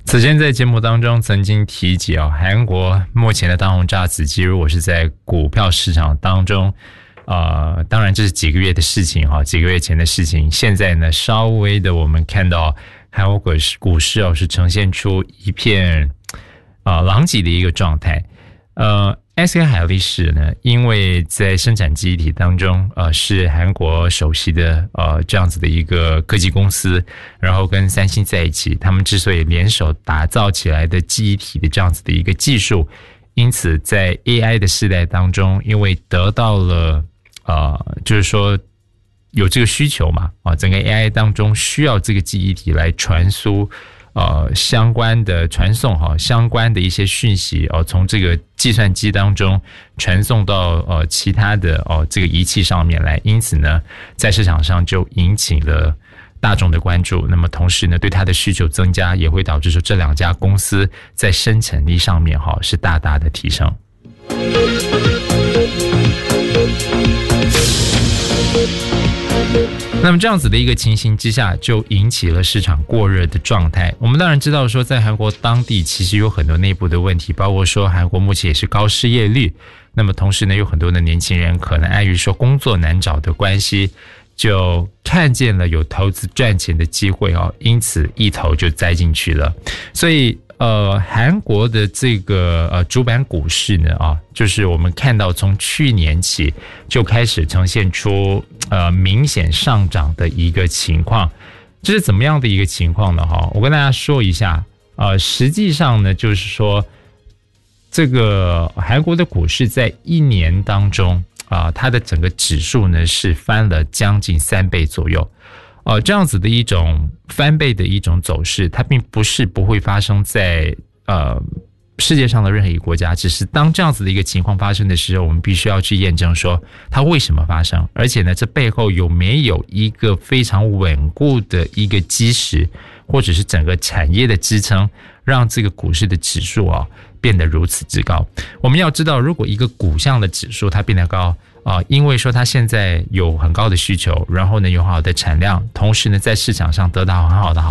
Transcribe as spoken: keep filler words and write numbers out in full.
此前在节目当中曾经提及哦，韩国目前的当红炸子鸡，如果是在股票市场当中，呃，当然这是几个月的事情哈，几个月前的事情。现在呢，稍微的我们看到韩国股市股市哦是呈现出一片啊、呃、狼藉的一个状态。呃 ，S K 海力士呢，因为在生产记忆体当中，呃，是韩国首席的呃这样子的一个科技公司，然后跟三星在一起，他们之所以联手打造起来的记忆体的这样子的一个技术，因此在 A I 的时代当中，因为得到了呃，就是说有这个需求嘛，啊，整个 A I 当中需要这个记忆体来传输。呃，相关的传送哈，相关的一些讯息哦，从这个计算机当中传送到呃其他的哦这个仪器上面来，因此呢，在市场上就引起了大众的关注。那么同时呢，对它的需求增加，也会导致说这两家公司在生产力上面哈是大大的提升。那么这样子的一个情形之下，就引起了市场过热的状态。我们当然知道说，在韩国当地其实有很多内部的问题，包括说韩国目前也是高失业率，那么同时呢，有很多的年轻人可能碍于说工作难找的关系，就看见了有投资赚钱的机会哦，因此一头就栽进去了。所以呃，韩国的这个呃主板股市呢啊，就是我们看到从去年起就开始呈现出呃明显上涨的一个情况。这是怎么样的一个情况呢？哈，我跟大家说一下，呃，实际上呢，就是说这个韩国的股市在一年当中啊、呃，它的整个指数呢是翻了将近三倍左右。呃，这样子的一种翻倍的一种走势，它并不是不会发生在呃世界上的任何一个国家，只是当这样子的一个情况发生的时候，我们必须要去验证说它为什么发生，而且呢，这背后有没有一个非常稳固的一个基石，或者是整个产业的支撑，让这个股市的指数啊变得如此之高。我们要知道，如果一个股项的指数它变得高啊、呃，因为说它现在有很高的需求，然后呢有很好的产量，同时呢在市场上得到很好的好